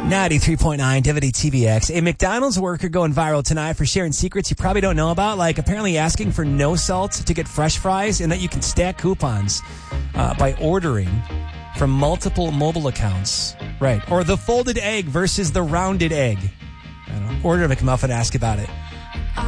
93.9 WTVX. A McDonald's worker going viral tonight for sharing secrets you probably don't know about, like apparently asking for no salt to get fresh fries and that you can stack coupons by ordering from multiple mobile accounts. Right. Or the folded egg versus the rounded egg. I don't know. Order a McMuffin, ask about it.